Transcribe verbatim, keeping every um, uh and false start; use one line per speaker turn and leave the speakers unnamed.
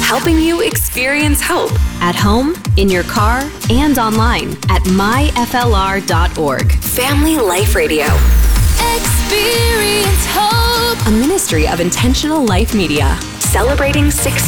helping you experience hope at home, in your car, and online at my f l r dot org. Family Life Radio. Experience hope. A ministry of Intentional Life Media. Celebrating six